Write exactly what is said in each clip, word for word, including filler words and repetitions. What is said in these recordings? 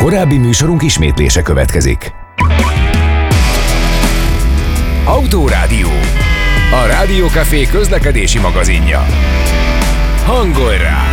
Korábbi műsorunk ismétlése következik. Autórádió. A Rádiókafé közlekedési magazinja. Hangolj rá!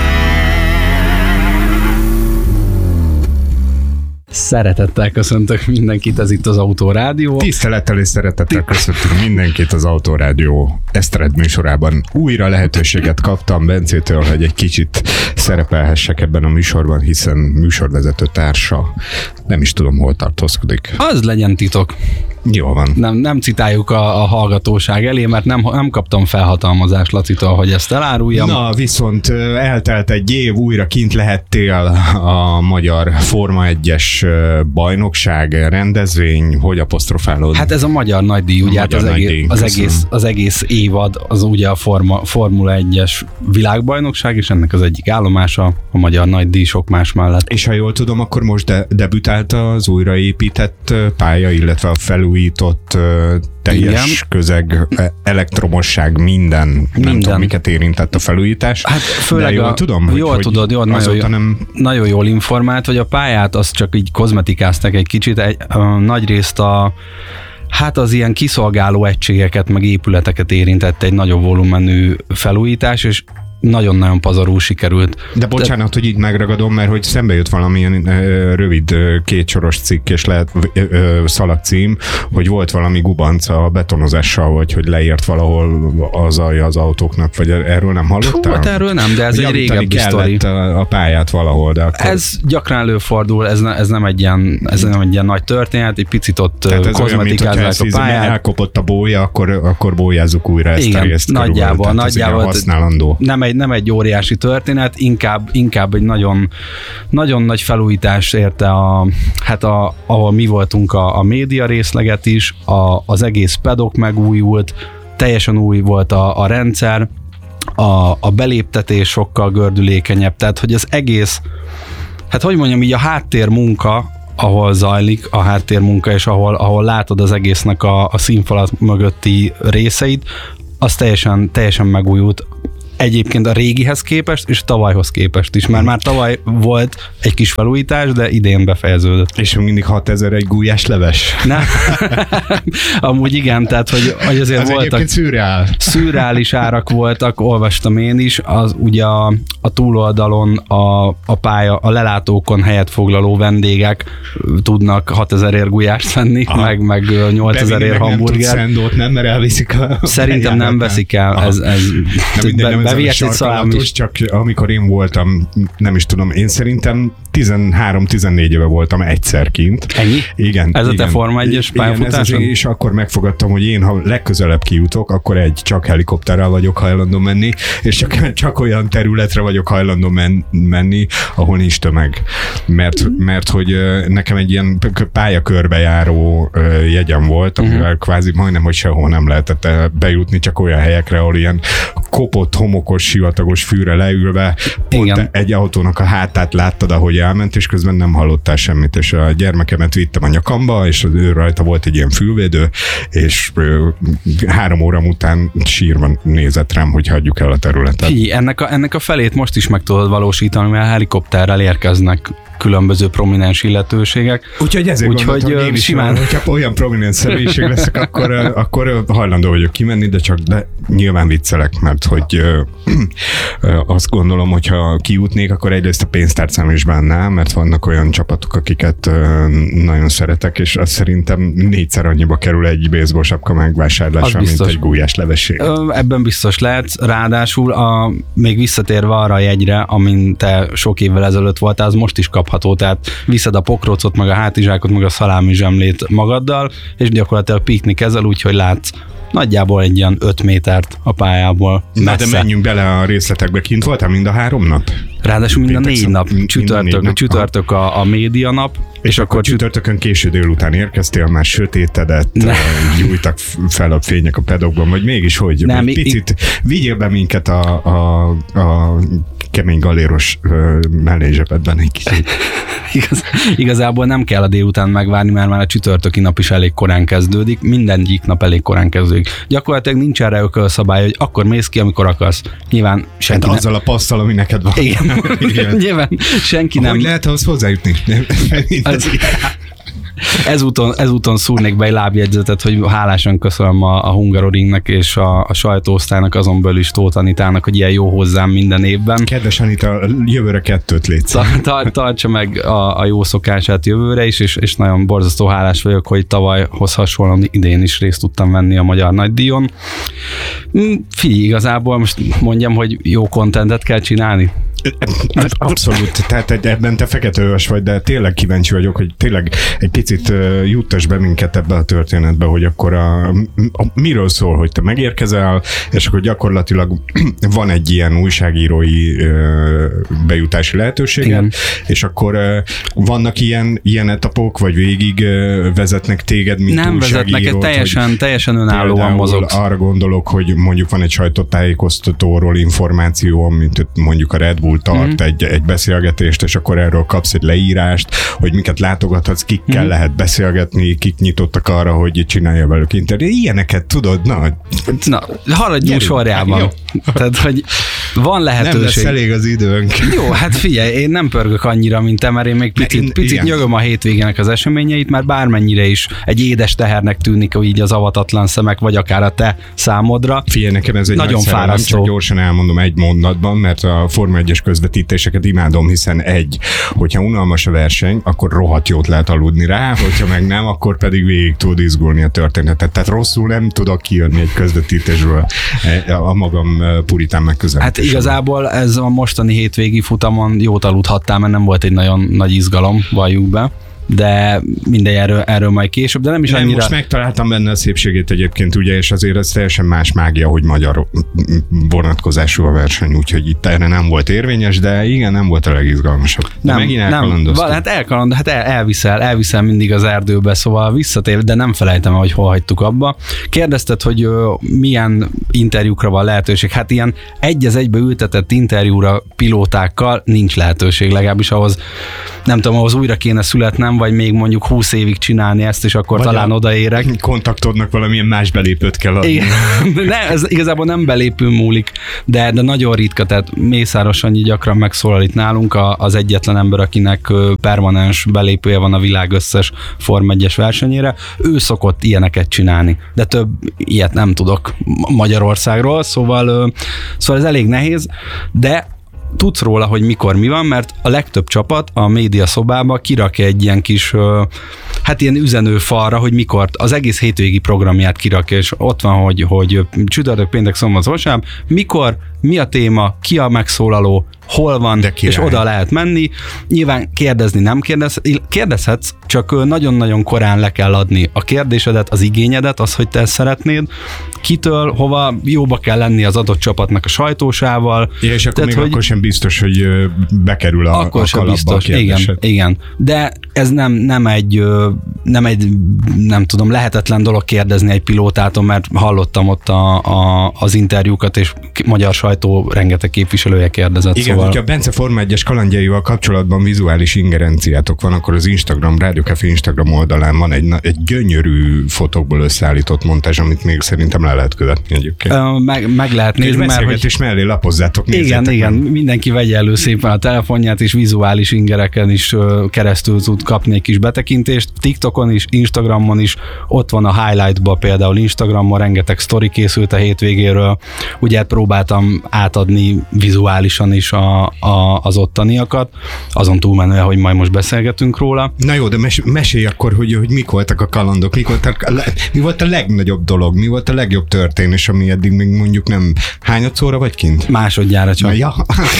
Szeretettel köszöntök mindenkit, ez itt az Autórádió. Tisztelettel és szeretettel köszöntünk mindenkit az Autórádió Esztered műsorában. Újra lehetőséget kaptam Bencétől, hogy egy kicsit szerepelhessek ebben a műsorban, hiszen műsorvezető társa nem is tudom, hol tartózkodik. Az legyen titok. Jól van. Nem, nem citáljuk a, a hallgatóság elé, mert nem, nem kaptam felhatalmazást Lacitól, hogy ezt eláruljam. Na, viszont eltelt egy év, újra kint lehettél a magyar Forma egyes bajnokság rendezvény, hogy apostrofálod? Hát ez a magyar nagydíj, ugye hát az, egész, az, egész, az egész évad, az ugye a Forma, Formula egyes világbajnokság, és ennek az egyik állomása a magyar nagydíj sok más mellett. És ha jól tudom, akkor most de, debütált az újraépített pálya, illetve a felújított teljes Igen. közeg, elektromosság, minden, minden, nem tudom, miket érintett a felújítás. Hát főleg jól a, tudom, jól hogy, tudod, jól, nagyon, jól, nem... nagyon jól informált, hogy a pályát azt csak így kozmetikázták egy kicsit, egy, a, nagy részt a hát az ilyen kiszolgáló egységeket, meg épületeket érintett egy nagyobb volumenű felújítás, és nagyon-nagyon pazarul sikerült. De bocsánat, De... hogy így megragadom, mert hogy szembe jött valamilyen ö, rövid ö, kétsoros cikk, és lehet ö, ö, szalagcím, hogy volt valami gubanc a betonozással, vagy hogy leért valahol az alja az autóknak, vagy erről nem hallottál? Hát erről nem, de ez hogy egy régebbi sztori. A, a pályát valahol, de akkor... Ez gyakran előfordul, ez, ne, ez, nem egy ilyen, ez nem egy ilyen nagy történet, egy picit ott kozmetikázzák a pályát. Elkopott a bólya, akkor, akkor bólyázzuk újra ezt Igen, a részt. nagyjából, körül, nagyjából használandó. Nem egy, nem egy óriási történet, inkább, inkább egy nagyon, nagyon nagy felújítás érte, a, hát a, ahol mi voltunk a, a média részleget is, a, az egész pedok megújult, teljesen új volt a, a rendszer, a, a beléptetés sokkal gördülékenyebb, tehát hogy az egész, hát hogy mondjam, így a háttérmunka, ahol zajlik a háttérmunka, és ahol, ahol látod az egésznek a, a színfalat mögötti részeit, az teljesen, teljesen megújult. Egyébként a régihez képest, és tavalyhoz képest is, mert már tavaly volt egy kis felújítás, de idén befejeződött. És mindig hatezer egy gulyás leves? Nem. Amúgy igen, tehát hogy, hogy azért az voltak szürreál. szürreális árak voltak, olvastam én is, az ugye a, a túloldalon a, a pálya, a lelátókon helyet foglaló vendégek tudnak hatezerért gulyást venni, Aha. meg, meg nyolcezerért hamburger. Nem tudsz nem, mert elviszik a... Szerintem nem veszik el. Ez, ez bevihetsz egy szalámis. Csak amikor én voltam, nem is tudom, én szerintem tizenhárom-tizennégy éve voltam egyszer kint. Ennyi? Igen. Ez igen, a te Forma egyes pályafutáson? És akkor megfogadtam, hogy én, ha legközelebb kijutok, akkor egy csak helikopterrel vagyok hajlandó menni, és csak, csak olyan területre vagyok hajlandó men, menni, ahol nincs tömeg. Mert, mert hogy nekem egy ilyen pályakörbe jegyem volt, amivel uh-huh. kvázi majdnem, hogy sehol nem lehetett bejutni, csak olyan helyekre, ahol ilyen kopott, homokos, sivatagos fűre leülve, pont egy autónak a hátát láttad, ahogy elment, és közben nem hallottál semmit, és a gyermekemet vittem a nyakamba, és az ő rajta volt egy ilyen fülvédő, és három óra után sírva nézett rám, hogy hagyjuk el a területet. Hi, ennek a, ennek a felét most is meg tudod valósítani, mert helikopterrel érkeznek különböző prominens illetőségek. Úgyhogy ezért Úgy, gondoltam, hogy én is simán... van, hogyha olyan prominens személyiség leszek, akkor, akkor hajlandó vagyok kimenni, de csak de nyilván viccelek, mert hogy ö, ö, azt gondolom, hogyha kijutnék, akkor egyrészt a pénztárcám is benne, mert vannak olyan csapatok, akiket ö, nagyon szeretek, és azt szerintem négyszer annyiba kerül egy baseball sapka megvásárlása, mint egy gulyás levesség. Ebben biztos lehet, ráadásul a, még visszatérve arra a jegyre, amin te sok évvel ezelőtt voltál, az most is kapható, tehát viszed a pokrócot, meg a hátizsákot, meg a szalámi zsemlét magaddal, és gyakorlatilag piknik ezzel, úgyhogy látsz nagyjából egy ilyen öt métert a pályából messze. Na de menjünk bele a részletekbe. Kint voltál mind a három nap? Ráadásul mind a négy nap. Csütörtök, a csütörtök a, a média nap, És akkor csütörtökön késő délután érkeztél, már sötétedett, gyújtak fel a fények a pedokban, vagy mégis hogy? Nem, picit vigyél be minket a, a, a kemény galéros mellézsebedben egy kicsit. Igaz, igazából nem kell a délután megvárni, mert már a csütörtöki nap is elég korán kezdődik, mindegyik nap elég korán kezdődik. Gyakorlatilag nincs erre ökölszabály, hogy akkor mész ki, amikor akarsz. Nyilván senki hát azzal nem... a passzal, ami neked van. Igen, Igen. Nyilván senki nem... Hogy lehet ahhoz hozzájutni? Az... Ezúton, ezúton szúrnék be egy lábjegyzetet, hogy hálásan köszönöm a, a Hungaroringnek és a, a sajtóosztálynak, azon belül is Tóth Anitának, hogy ilyen jó hozzám minden évben. Kedves Anita, jövőre kettőt létsz. Tar- tartsa meg a, a jó szokását jövőre is, és, és nagyon borzasztó hálás vagyok, hogy tavalyhoz hasonlóan idén is részt tudtam venni a Magyar Nagydíjon. Figyelj, igazából most mondjam, hogy jó kontentet kell csinálni. Abszolút, tehát ebben te feketőös vagy, de tényleg kíváncsi vagyok, hogy tényleg egy picit juttass be minket ebbe a történetbe, hogy akkor a, a, miről szól, hogy te megérkezel, és akkor gyakorlatilag van egy ilyen újságírói bejutási lehetőséged, igen. És akkor vannak ilyen, ilyen etapok, vagy végig vezetnek téged, mint nem újságírót? Nem vezetnek, teljesen, teljesen önállóan mozogsz. Arra gondolok, hogy mondjuk van egy sajtótájékoztatóról információ, mint mondjuk a Red Bull tart mm-hmm. egy, egy beszélgetést, és akkor erről kapsz egy leírást, hogy miket látogathatsz, kikkel mm-hmm. lehet beszélgetni, kik nyitottak arra, hogy csinálja velük interjút. Ilyeneket tudod, na. Na, haladjunk sorjában. Tehát, hogy van lehetőség. Nem lesz elég az időnk. Jó, hát figyelj, én nem pörgök annyira, mint te, mert én még picit, én, picit nyögöm a hétvégének az eseményeit, mert bármennyire is egy édes tehernek tűnik, hogy így az avatatlan szemek, vagy akár a te számodra. Figyelj, nekem ez egy nagyon fárasztó. Csak gyorsan elmondom egy mondatban, mert a Forma egyes közvetítéseket imádom, hiszen egy, hogyha unalmas a verseny, akkor rohadt jót lehet aludni rá, hogyha meg nem, akkor pedig végig tud izgulni a történetet. Tehát rosszul nem tudok kijönni egy közvetítésről a magam puritán megközelítésről. Hát igazából ez a mostani hétvégi futamon jót aludhattál, mert nem volt egy nagyon nagy izgalom, valljuk be. De mindegy, erről, erről majd később, de nem is nem, annyira... Most megtaláltam benne a szépségét egyébként, ugye, és azért ez teljesen más mágia, hogy magyar vonatkozású a verseny, úgyhogy itt erre nem volt érvényes, de igen, nem volt a legizgalmasabb. De nem, megint elkalandoztam. Hát elkaland, hát el, elviszel, elviszel mindig az erdőbe, szóval visszatér, de nem felejtem el, hogy hol hagytuk abba. Kérdezted, hogy ö, milyen interjúkra van lehetőség. Hát ilyen egy az egybe ültetett interjúra pilótákkal nincs lehetőség, legalábbis ahhoz, nem tudom, ahhoz újra kéne születnem, vagy még mondjuk húsz évig csinálni ezt, és akkor vagy talán odaérek. Kontaktodnak valamilyen más belépőt kell adni. Igen. Ne, ez igazából nem belépő múlik, de, de nagyon ritka, tehát Mészáros Annyi gyakran megszólal itt nálunk, a, az egyetlen ember, akinek permanens belépője van a világ összes Forma egyes versenyére. Ő szokott ilyeneket csinálni, de több ilyet nem tudok Magyarországról, szóval, szóval ez elég nehéz, de tudsz róla, hogy mikor mi van, mert a legtöbb csapat a média szobába kirakja egy ilyen kis, hát ilyen üzenőfalra, hogy mikor az egész hétvégi programját kirakja, és ott van, hogy, hogy csütörtök, péntek, szombat, vasárnap, mikor, mi a téma, ki a megszólaló, hol van, és oda lehet menni. Nyilván kérdezni nem kérdez, kérdezhetsz, csak nagyon-nagyon korán le kell adni a kérdésedet, az igényedet, az, hogy te ezt szeretnéd, kitől, hova, jóba kell lenni az adott csapatnak a sajtósával. Ja, és akkor Tehát, még hogy akkor sem biztos, hogy bekerül a, akkor a kalapba biztos, a igen, igen. De ez nem, nem egy, nem egy, nem tudom, lehetetlen dolog kérdezni egy pilótától, mert hallottam ott a, a, az interjúkat, és magyar sajtó rengeteg képviselője kérdezett. Igen, szóval... hogyha a Bence Forma egyes kalandjaival kapcsolatban vizuális ingerenciátok van, akkor az Instagram, Rádió Café Instagram oldalán van egy, egy gyönyörű fotókból összeállított montázs, amit még szerintem le lehet követni egyébként. Ö, meg, meg lehet nézni, mert hogy... és mellé lapozzátok, igen, igen, meg. Mindenki vegye elő szépen a telefonját, és vizuális ingereken is keresztül tud kapni egy kis betekintést. TikTokon is, Instagramon is, ott van a highlightban például Instagramon, rengeteg sztori készült a hétvégéről. Ugye próbáltam átadni vizuálisan is a, a, az ottaniakat, azon túlmenően, hogy majd most beszélgetünk róla. Na jó, de mes- mesélj akkor, hogy, hogy mik voltak a kalandok, mik voltak a le- mi volt a legnagyobb dolog, mi volt a legjobb történés, ami eddig még mondjuk nem hányadszóra vagy kint? Másodjára csak. Na, ja.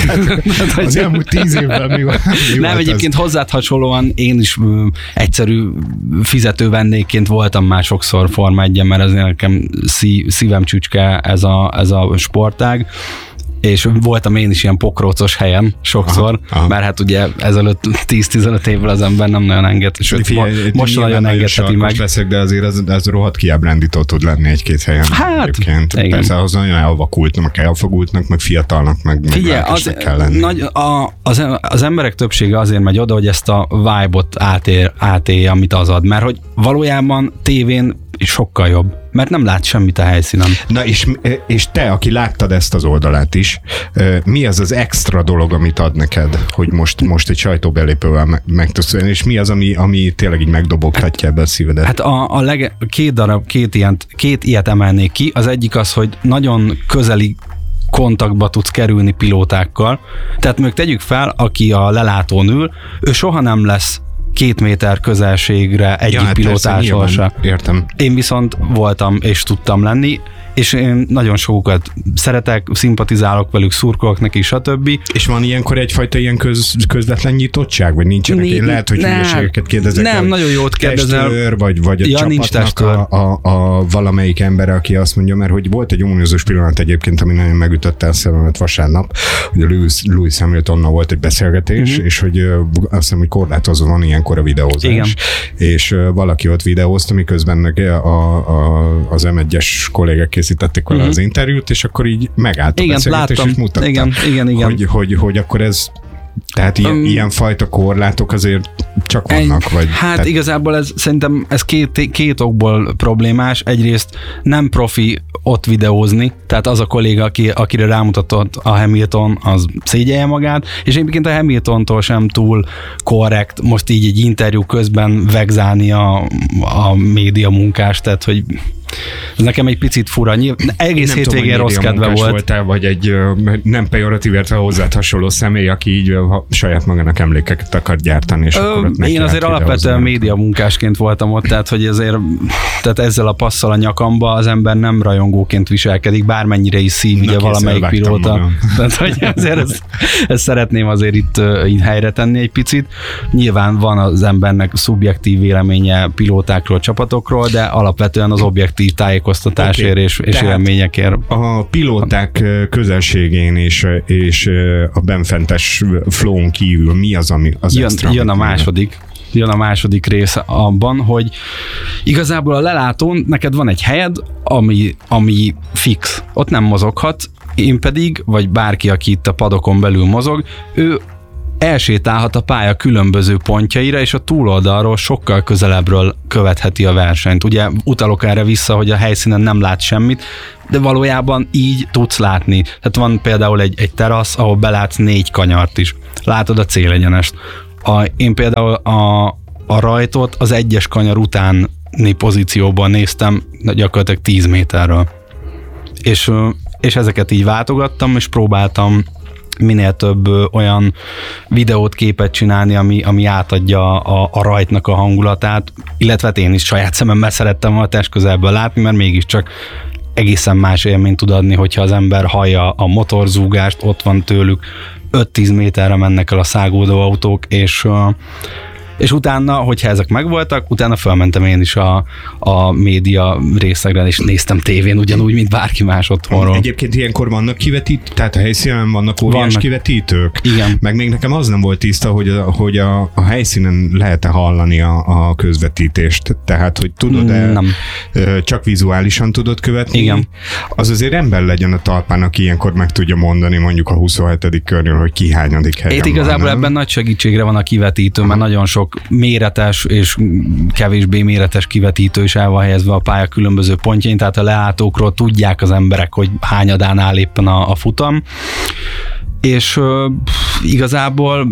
Az elmúlt tíz évben mi volt? Mi nem, volt egyébként az? hozzád hasonlóan én is ö, egyszerű fizető vendégként voltam már sokszor Forma egyen, mert ez nekem szí- szívem csücske ez a, ez a sportág. és voltam én is ilyen pokrócos helyen sokszor, aha, aha. mert hát ugye ezelőtt tíz-tizenöt évvel az ember nem nagyon enged, sőt, Figyelj, mo- most nagyon engedheti meg. Leszek, de azért ez, ez rohadt kiábrándító tud lenni egy-két helyen. Hát, egyébként. Igen. Persze ahhoz nagyon elvakultnak, elfogultnak, meg fiatalnak, meg, meg Figyelj, az, kell lenni. Nagy, a, az, az emberek többsége azért megy oda, hogy ezt a vibe-ot átér, átélje, amit az ad, mert hogy valójában tévén sokkal jobb, mert nem lát semmit a helyszínen. Na és, és te, aki láttad ezt az oldalát is, mi az az extra dolog, amit ad neked, hogy most, most egy sajtóbelépővel meg, meg tudsz, és mi az, ami, ami tényleg így megdoboghatja ebbe a szívedet? Hát a, a leg, két darab, két, ilyen, két ilyet emelnék ki. Az egyik az, hogy nagyon közeli kontaktba tudsz kerülni pilótákkal. Tehát még tegyük fel, aki a lelátón ül, ő soha nem lesz két méter közelségre egyik ja, pilótásról se. Értem. Én viszont voltam és tudtam lenni, és én nagyon sokukat szeretek, szimpatizálok velük, szurkolok neki, stb. És van ilyenkor egyfajta ilyen köz, közvetlen nyitottság, vagy nincsenek? Én lehet, hogy hülyeségeket kérdezek. Nem, el, nagyon jót kérdezel. Testőr, vagy, vagy a ja, csapatnak a, a, a valamelyik ember, aki azt mondja, mert hogy volt egy ominózus pillanat egyébként, ami nagyon megütötte a szememet vasárnap, hogy a Lewis, Lewis Hamiltonnal volt egy beszélgetés, uh-huh. és hogy azt hiszem, hogy korlátozva van ilyenkor a videózás. Igen. És valaki ott videózta, miközben a, a, az em egyes kollégák készítették vele uh-huh. az interjút, és akkor így megállt a igen, beszélgetés, láttam. És mutattam, igen, igen, igen. Hogy, hogy, hogy akkor ez, tehát ilyen, um, ilyen fajta korlátok azért csak vannak? Egy, vagy, hát tehát... igazából ez szerintem ez két, két okból problémás. Egyrészt nem profi ott videózni, tehát az a kolléga, aki, akire rámutatott a Hamilton, az szégyelje magát, és egyébként a Hamiltontól sem túl korrekt most így egy interjú közben vegzálni a, a média munkás, tehát hogy ez nekem egy picit fura. Nyilván, egész hétvégén rossz kedve volt. Voltál, vagy egy nem pejoratív értve hozzád hasonló személy, aki így ha, saját magának emlékeket akar gyártani. És Ö, akkor én azért alapvetően média munkásként voltam ott, tehát hogy azért tehát ezzel a passzal a nyakamba az ember nem rajongóként viselkedik, bármennyire is szív ugye valamelyik pilóta. Tehát hogy azért ezt, ezt szeretném azért itt így helyre tenni egy picit. Nyilván van az embernek szubjektív véleménye pilótákról, csapatokról, de alapvetően az objektív tájékoztatásért okay. és, és élményekért. A pilóták közelségén és, és a benfentes flow-n kívül mi az, ami az jön, extra? Jön a második. Jön a második rész abban, hogy igazából a lelátón neked van egy helyed, ami, ami fix. Ott nem mozoghat, én pedig, vagy bárki, aki itt a padokon belül mozog, ő elsétálhat a pálya különböző pontjaira, és a túloldalról sokkal közelebbről követheti a versenyt. Ugye utalok erre vissza, hogy a helyszínen nem lát semmit, de valójában így tudsz látni. Tehát van például egy, egy terasz, ahol belátsz négy kanyart is. Látod a célegyenest. A, én például a, a rajtot az egyes kanyar utáni pozícióban néztem gyakorlatilag tíz méterről. És, és ezeket így váltogattam, és próbáltam minél több olyan videót, képet csinálni, ami, ami átadja a, a rajtnak a hangulatát, illetve én is saját szememmel szerettem a test közelből látni, mert mégiscsak egészen más élményt tud adni, hogyha az ember hallja a motorzúgást, ott van tőlük öt-tíz méterre mennek el a szágódó autók, és és utána, hogyha ezek megvoltak, utána felmentem én is a, a média részlegre, és néztem tévén ugyanúgy, mint bárki más otthonról. Egyébként ilyenkor vannak kivetítők, tehát a helyszínen vannak óriás vannak. kivetítők. Igen. Meg még nekem az nem volt tiszta, hogy a, hogy a, a helyszínen lehet-e hallani a, a közvetítést. Tehát, hogy tudod-e, nem. csak vizuálisan tudod követni. Igen. Az azért ember legyen a talpán, aki ilyenkor meg tudja mondani mondjuk a huszonhetedik körnél, hogy ki hányadik helyen. Itt igazából van, ebben nagy segítségre van a kivetítő, mert nagyon sok méretes és kevésbé méretes kivetítő is el van helyezve a pálya különböző pontjain, tehát a leálltókról tudják az emberek, hogy hányadán áll éppen a, a futam. És uh, igazából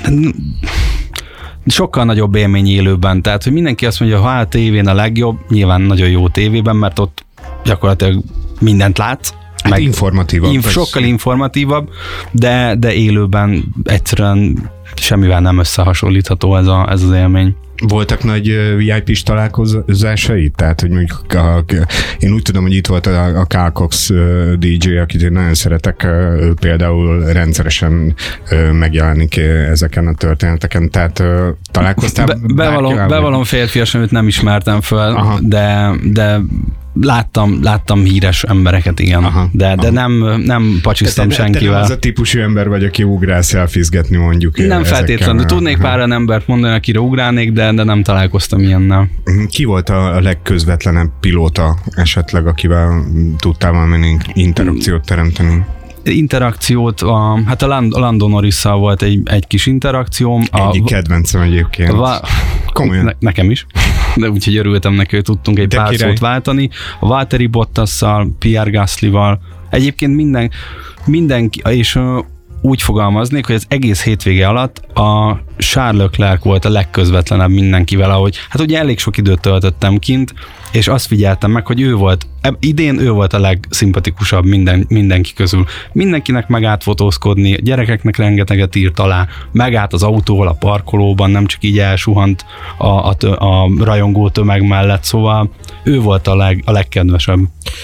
sokkal nagyobb élmény élőben, tehát hogy mindenki azt mondja, ha a tévén a legjobb, nyilván nagyon jó tévében, mert ott gyakorlatilag mindent látsz. Hát meg informatívabb. Inf- sokkal informatívabb, de, de élőben egyszerűen semmivel nem összehasonlítható ez, a, ez az élmény. Voltak nagy vé i pés találkozásai? Tehát, hogy mondjuk a, én úgy tudom, hogy itt volt a, a Carl Cox dé dzsé, akit én nagyon szeretek, ő például rendszeresen megjelenik ezeken a történeteken, tehát találkoztál? Be, bevalom, bevalom férfiasan, őt nem ismertem fel, de, de Láttam, láttam híres embereket, igen, aha, de, de nem, nem pacsiztam te, te, senkivel. Te nem az a típusú ember vagy, aki ugrál szelfizgetni mondjuk. Nem feltétlenül. Tudnék pár olyan embert mondani, akire ugrálnék, de, de nem találkoztam ilyennel. Ki volt a legközvetlenebb pilóta esetleg, akivel tudtál valami interakciót teremteni? Interakciót, a, hát a Lando Norrisszal volt egy, egy kis interakcióm. Egyik a, kedvencem egyébként. Va, Komolyan. Ne, nekem is, de úgyhogy örültem neki, hogy tudtunk egy de pár király. szót váltani. A Valtteri Bottasszal, Pierre Gaslyval, egyébként minden, mindenki, és úgy fogalmaznék, hogy az egész hétvége alatt a Charles Leclerc volt a legközvetlenebb mindenkivel, ahogy, hát ugye elég sok időt töltöttem kint, és azt figyeltem meg, hogy ő volt, idén ő volt a legszimpatikusabb minden, mindenki közül. Mindenkinek megállt fotózkodni, a gyerekeknek rengeteget írt alá, megállt az autóval a parkolóban, nem csak így elsuhant a, a, a rajongó tömeg mellett, szóval ő volt a, leg, a legkedvesebb.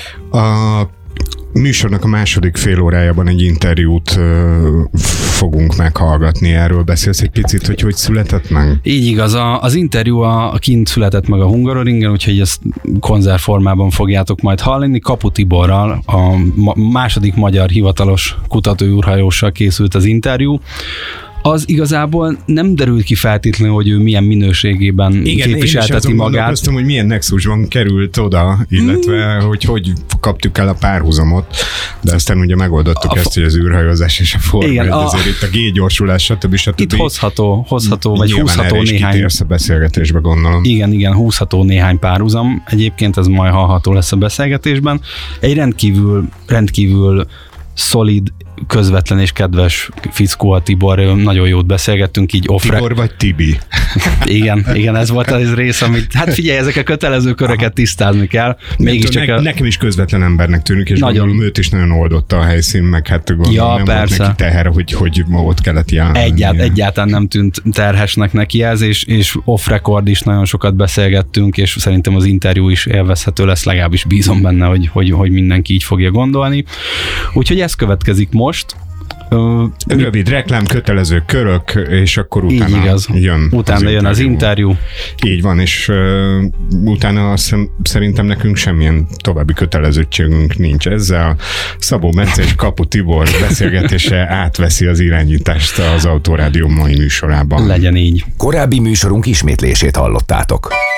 A műsornak a második fél órájában egy interjút ö, fogunk meghallgatni. Erről beszélsz egy picit, hogy hogy született meg? Így igaz, a, az interjú a, a kint született meg a Hungaroringen, úgyhogy ezt konzervformában fogjátok majd hallani. Kapu Tiborral, a ma, második magyar hivatalos kutatóűrhajóssal készült az interjú. Az igazából nem derült ki feltétlenül, hogy ő milyen minőségében igen, képviselteti magát. Igen, gondolkoztam, hogy milyen nexusban került oda, illetve mm. hogy hogy kaptuk el a párhuzamot, de aztán ugye megoldottuk a ezt, hogy az űrhajózás és a Forma egy, azért itt a G-gyorsulás, stb. stb. Itt hozható, hozható vagy nyilván húzható néhány. a beszélgetésbe, gondolom. Igen, igen, húzható néhány párhuzam. Egyébként ez majd hallható lesz a beszélgetésben. Egy rendkívül, rendkívül szolid, közvetlen és kedves fickó a Tibor, nagyon jót beszélgettünk így off. Tibor vagy Tibi? Igen, igen, ez volt az rész, amit, hát figyelj, ezek a kötelező köröket tisztázni kell. Mégiscsak ne, a... Nekem is közvetlen embernek tűnik, és nagyon... gondolom őt is nagyon oldotta a helyszín, meg hát gondolom ja, nem persze. volt neki teher, hogy, hogy ott kellett jelenni. Egyált, egyáltalán nem tűnt terhesnek neki ez, és, és off record is nagyon sokat beszélgettünk, és szerintem az interjú is élvezhető lesz, legalábbis bízom benne, hogy, hogy, hogy mindenki így fogja gondolni. Úgyhogy ez következik most. Uh, Rövid reklám, kötelező körök, és akkor utána igaz. jön Utána az jön az interjú. Így van, és uh, utána azt szerintem nekünk semmilyen további kötelezettségünk nincs ezzel. Szabó Bence és Kapu Tibor beszélgetése átveszi az irányítást az Autorádió mai műsorában. Legyen így. Korábbi műsorunk ismétlését hallottátok.